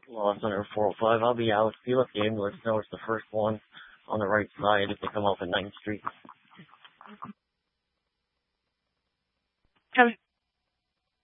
Lost under 405. I'll be out. If you let the ambulance know, it's the first one on the right side if they come off at 9th Street.